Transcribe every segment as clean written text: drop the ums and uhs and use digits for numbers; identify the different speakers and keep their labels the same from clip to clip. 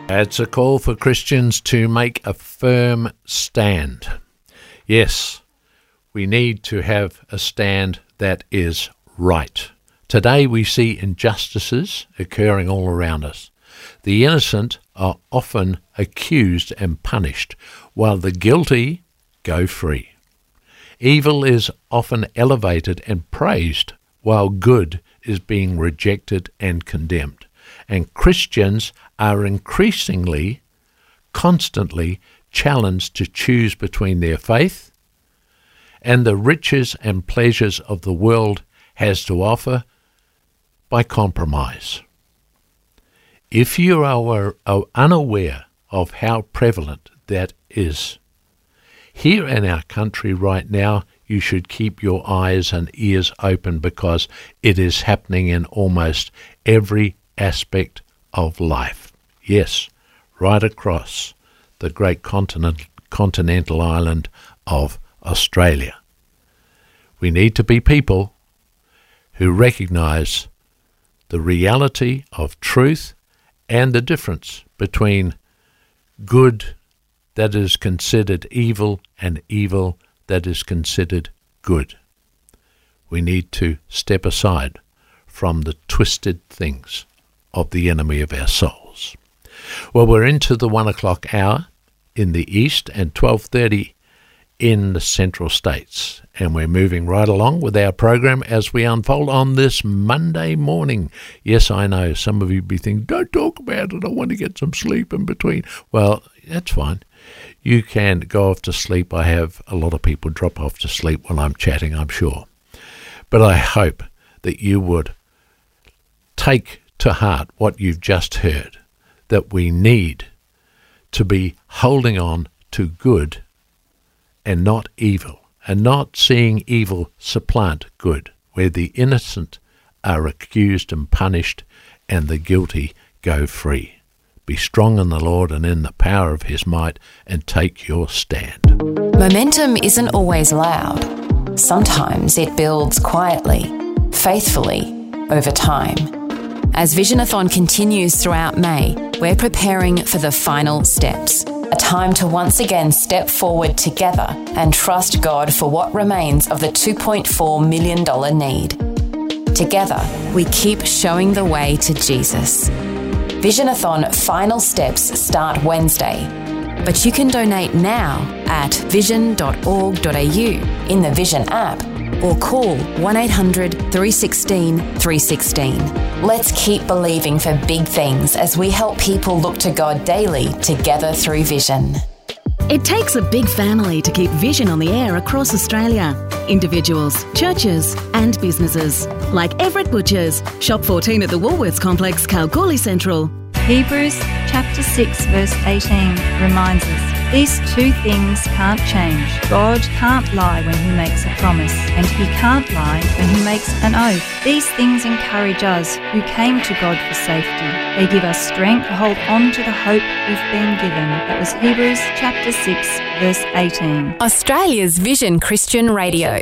Speaker 1: It's a call for Christians to make a firm stand. Yes, we need to have a stand that is right. Today we see injustices occurring all around us. The innocent are often accused and punished, while the guilty go free. Evil is often elevated and praised, while good is being rejected and condemned. And Christians are increasingly, constantly challenged to choose between their faith and the riches and pleasures of the world has to offer by compromise. If you are unaware of how prevalent that is, here in our country right now, you should keep your eyes and ears open because it is happening in almost every aspect of life. Yes, right across the great continental island of Australia. We need to be people who recognise the reality of truth and the difference between good that is considered evil and evil that is considered good. We need to step aside from the twisted things of the enemy of our souls. Well, we're into the 1 o'clock hour in the east and 12:30 in the central states, and we're moving right along with our program as we unfold on this Monday morning. Yes, I know some of you be thinking, don't talk about it, I want to get some sleep in between. Well, that's fine. You can go off to sleep. I have a lot of people drop off to sleep while I'm chatting, I'm sure. But I hope that you would take to heart what you've just heard, that we need to be holding on to good and not evil, and not seeing evil supplant good, where the innocent are accused and punished and the guilty go free. Be strong in the Lord and in the power of his might, and take your stand.
Speaker 2: Momentum isn't always loud. Sometimes it builds quietly, faithfully, over time. As Visionathon continues throughout May, we're preparing for the final steps, a time to once again step forward together and trust God for what remains of the $2.4 million need. Together, we keep showing the way to Jesus. Visionathon final steps start Wednesday, but you can donate now at vision.org.au in the Vision app or call 1-800-316-316. Let's keep believing for big things as we help people look to God daily together through Vision.
Speaker 3: It takes a big family to keep Vision on the air across Australia. Individuals, churches and businesses. Like Everett Butchers, Shop 14 at the Woolworths Complex, Kalgoorlie Central.
Speaker 4: Hebrews chapter 6 verse 18 reminds us, these two things can't change. God can't lie when he makes a promise, and he can't lie when he makes an oath. These things encourage us who came to God for safety. They give us strength to hold on to the hope we've been given. That was Hebrews chapter 6 verse 18.
Speaker 2: Australia's Vision Christian Radio.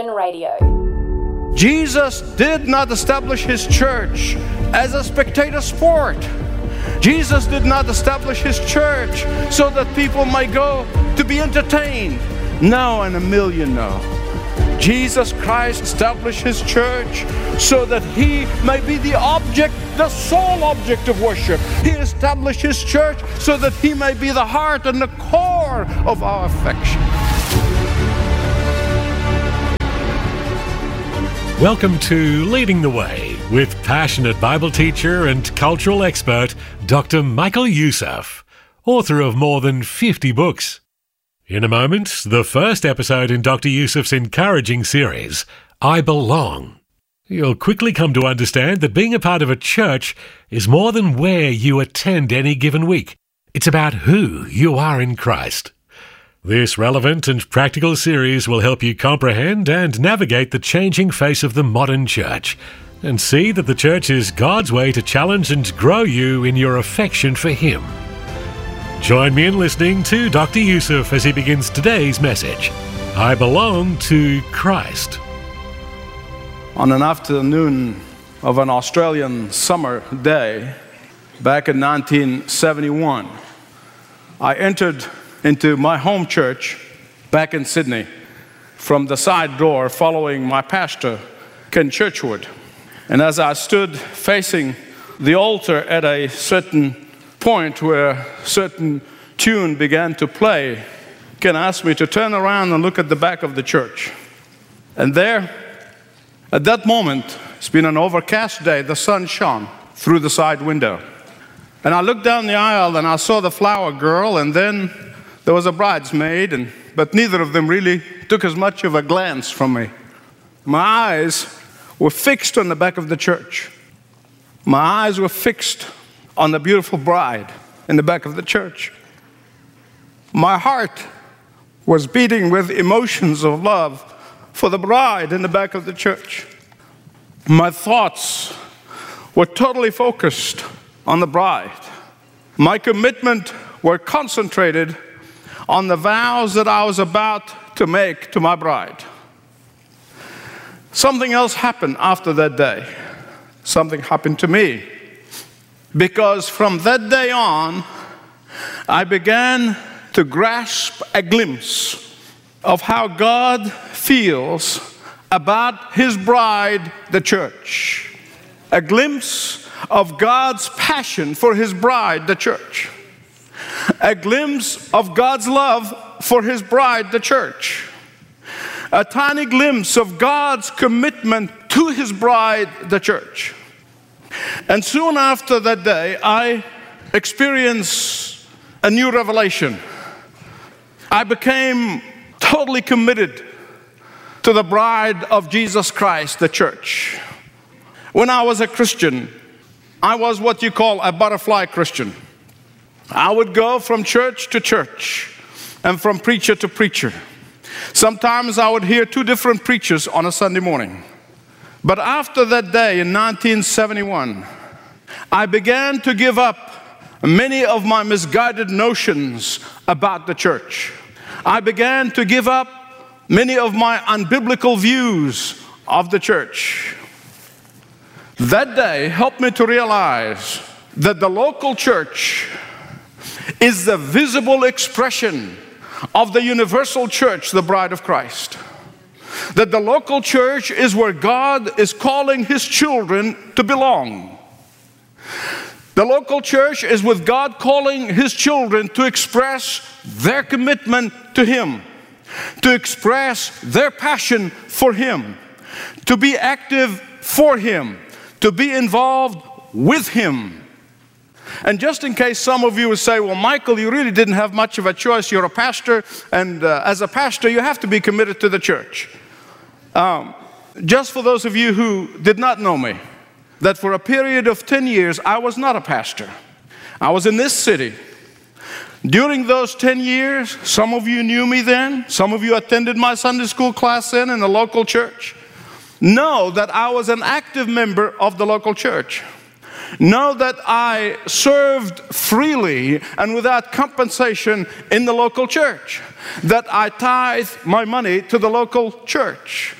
Speaker 5: Jesus did not establish his church as a spectator sport. Jesus did not establish his church so that people might go to be entertained. No, and a million no. Jesus Christ established his church so that he may be the object, the sole object of worship. He established his church so that he may be the heart and the core of our affection.
Speaker 6: Welcome to Leading the Way with passionate Bible teacher and cultural expert Dr. Michael Youssef, author of more than 50 books. In a moment, the first episode in Dr. Youssef's encouraging series, I Belong. You'll quickly come to understand that being a part of a church is more than where you attend any given week. It's about who you are in Christ. This relevant and practical series will help you comprehend and navigate the changing face of the modern church and see that the church is God's way to challenge and grow you in your affection for Him. Join me in listening to Dr. Youssef as he begins today's message. I belong to Christ.
Speaker 5: On an afternoon of an Australian summer day, back in 1971. I entered into my home church back in Sydney from the side door following my pastor, Ken Churchwood. And as I stood facing the altar at a certain point where a certain tune began to play, Ken asked me to turn around and look at the back of the church. And there, at that moment, it's been an overcast day, the sun shone through the side window. And I looked down the aisle and I saw the flower girl, and then there was a bridesmaid, but neither of them really took as much of a glance from me. My eyes were fixed on the back of the church. My eyes were fixed on the beautiful bride in the back of the church. My heart was beating with emotions of love for the bride in the back of the church. My thoughts were totally focused on the bride. My commitment were concentrated on the vows that I was about to make to my bride. Something else happened after that day. Something happened to me. Because from that day on, I began to grasp a glimpse of how God feels about His bride, the church. A glimpse of God's passion for His bride, the church. A glimpse of God's love for His bride, the church. A tiny glimpse of God's commitment to His bride, the church. And soon after that day, I experienced a new revelation. I became totally committed to the bride of Jesus Christ, the church. When I was a Christian, I was what you call a butterfly Christian. I would go from church to church and from preacher to preacher. Sometimes I would hear two different preachers on a Sunday morning. But after that day in 1971, I began to give up many of my misguided notions about the church. I began to give up many of my unbiblical views of the church. That day helped me to realize that the local church is the visible expression of the universal church, the bride of Christ. That the local church is where God is calling His children to belong. The local church is with God calling His children to express their commitment to Him, to express their passion for Him, to be active for Him, to be involved with Him. And just in case some of you would say, well, Michael, you really didn't have much of a choice. You're a pastor, and as a pastor, you have to be committed to the church. Just for those of you who did not know me, that for a period of 10 years, I was not a pastor. I was in this city. During those 10 years, some of you knew me then. Some of you attended my Sunday school class then in the local church. Know that I was an active member of the local church. Know that I served freely and without compensation in the local church. That I tithe my money to the local church.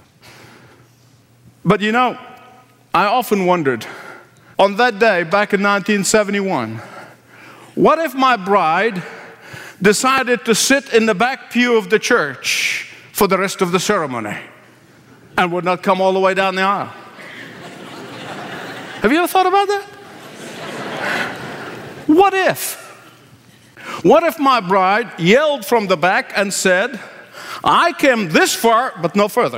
Speaker 5: But you know, I often wondered, on that day back in 1971, what if my bride decided to sit in the back pew of the church for the rest of the ceremony and would not come all the way down the aisle? Have you ever thought about that? What if? What if my bride yelled from the back and said, I came this far, but no further?